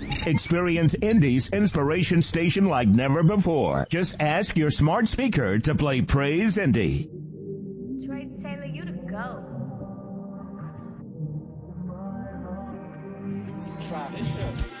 Experience Indy's inspiration station like never before. Just ask your smart speaker to play Praise Indy. Troy Taylor, you to go. Try this shit.